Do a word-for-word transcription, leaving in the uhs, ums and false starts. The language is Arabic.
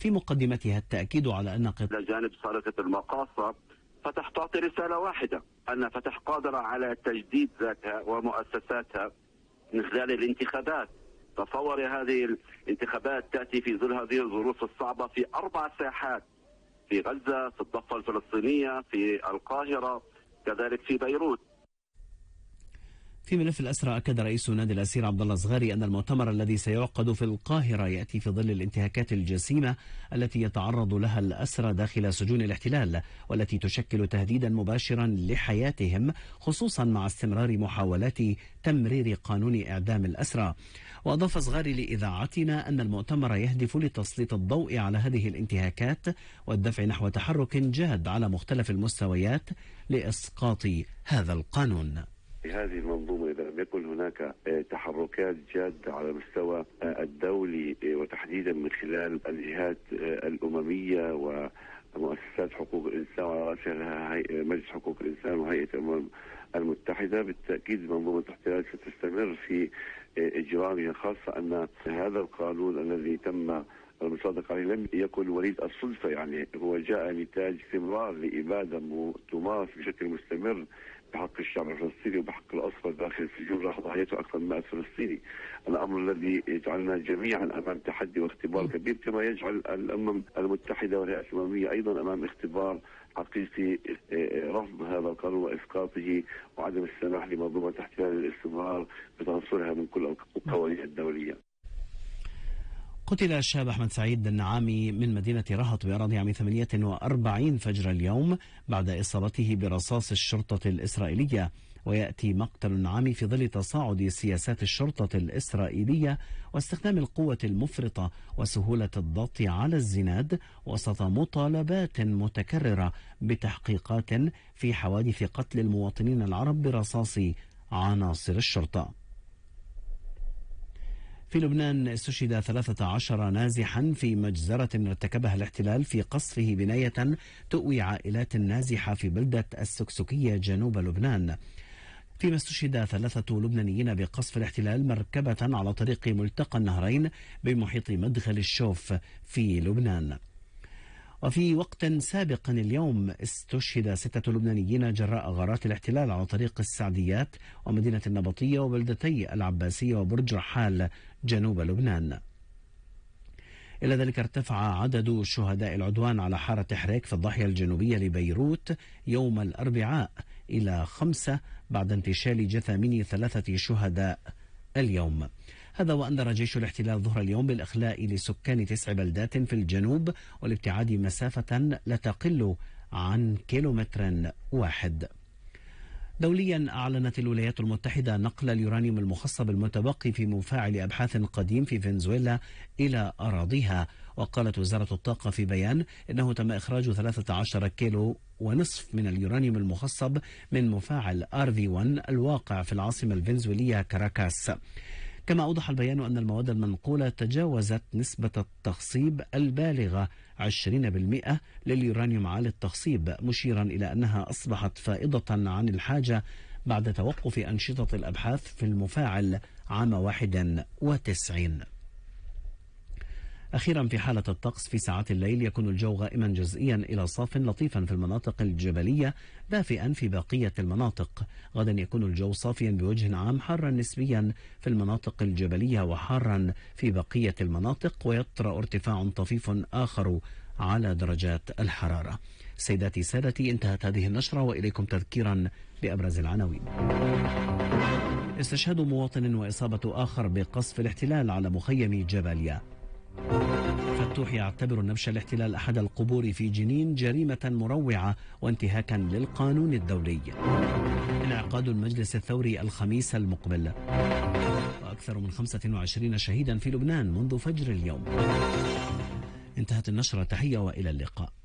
في مقدمتها التأكيد على أن قطاع جانب صارخة المقاصة فتح تعطي رسالة واحدة، أن فتح قادرة على تجديد ذاتها ومؤسساتها من خلال الانتخابات. تصوري هذه الانتخابات تأتي في ظل هذه الظروف الصعبة في أربع ساحات، في غزة، في الضفة الفلسطينية، في القاهرة، كذلك في بيروت. في ملف الأسرى، أكد رئيس نادي الأسير عبد الله الصغاري أن المؤتمر الذي سيعقد في القاهرة يأتي في ظل الانتهاكات الجسيمة التي يتعرض لها الأسرى داخل سجون الاحتلال، والتي تشكل تهديدا مباشرا لحياتهم، خصوصا مع استمرار محاولات تمرير قانون إعدام الأسرى. وأضاف صغاري لإذاعتنا أن المؤتمر يهدف لتسليط الضوء على هذه الانتهاكات والدفع نحو تحرك جاد على مختلف المستويات لإسقاط هذا القانون. هذه المنظومة إذا لم يكن هناك تحركات جادة على المستوى الدولي وتحديدا من خلال الجهات الأممية ومؤسسات حقوق الإنسان وعلى رأسها مجلس حقوق الإنسان وهيئة الأمم المتحدة، بالتأكيد منظومة الاحتلال ستستمر في إجرامها، خاصة أن هذا القانون الذي تم المصادق عليه لم يكن وليد الصدفة، يعني هو جاء نتاج استمرار لإبادة تمارس بشكل مستمر بحق الشعب الفلسطيني وبحق الأسرى داخل السجون رغم ضحيته أكثر من مئة فلسطيني. الأمر الذي يجعلنا جميعا أمام تحدي واختبار كبير، كما يجعل الأمم المتحدة والهيئة الأممية أيضا أمام اختبار حقيقي رفض هذا القانون وإسقاطه وعدم السماح لمنظومة الاحتلال للاستمرار بتنصرها من كل القوانين الدولية. قتل الشاب أحمد سعيد النعامي من مدينة رهط بأراضي عام ثمانية وأربعين فجر اليوم بعد إصابته برصاص الشرطة الإسرائيلية. ويأتي مقتل النعامي في ظل تصاعد سياسات الشرطة الإسرائيلية واستخدام القوة المفرطة وسهولة الضغط على الزناد وسط مطالبات متكررة بتحقيقات في حوادث قتل المواطنين العرب برصاص عناصر الشرطة. في لبنان استشهد ثلاثة عشر نازحا في مجزرة ارتكبها الاحتلال في قصفه بناية تؤوي عائلات نازحة في بلدة السكسكية جنوب لبنان، فيما استشهد ثلاثة لبنانيين بقصف الاحتلال مركبة على طريق ملتقى النهرين بمحيط مدخل الشوف في لبنان. وفي وقت سابق اليوم استشهد ستة لبنانيين جراء غارات الاحتلال على طريق السعديات ومدينة النبطية وبلدتي العباسية وبرج رحال جنوب لبنان. إلى ذلك ارتفع عدد شهداء العدوان على حارة حريك في الضاحية الجنوبية لبيروت يوم الأربعاء إلى خمسة بعد انتشال جثامين ثلاثة شهداء اليوم. هذا وأنذر جيش الاحتلال ظهر اليوم بالإخلاء لسكان تسع بلدات في الجنوب والابتعاد مسافة لا تقل عن كيلومتر واحد. دوليا أعلنت الولايات المتحدة نقل اليورانيوم المخصب المتبقي في مفاعل أبحاث قديم في فنزويلا إلى أراضيها. وقالت وزارة الطاقة في بيان إنه تم إخراج ثلاثة عشر كيلو ونصف من اليورانيوم المخصب من مفاعل آر في واحد الواقع في العاصمة الفنزويلية كاراكاس. كما أوضح البيان أن المواد المنقولة تجاوزت نسبة التخصيب البالغة عشرين بالمئة لليورانيوم عالي التخصيب، مشيرا إلى أنها أصبحت فائضة عن الحاجة بعد توقف أنشطة الأبحاث في المفاعل عام واحد وتسعين. أخيرا في حالة الطقس، في ساعات الليل يكون الجو غائما جزئيا إلى صاف لطيفا في المناطق الجبلية، دافئا في بقية المناطق. غدا يكون الجو صافيا بوجه عام، حارا نسبيا في المناطق الجبلية وحارا في بقية المناطق، ويطرأ ارتفاع طفيف آخر على درجات الحرارة. سيداتي سادتي، انتهت هذه النشرة وإليكم تذكيرا بأبرز العناوين. استشهاد مواطن وإصابة آخر بقصف الاحتلال على مخيم جباليا. فتوح يعتبر نبش الاحتلال أحد القبور في جنين جريمة مروعة وانتهاكا للقانون الدولي. انعقاد المجلس الثوري الخميس المقبل. وأكثر من خمسة وعشرين شهيدا في لبنان منذ فجر اليوم. انتهت النشرة، تحية وإلى اللقاء.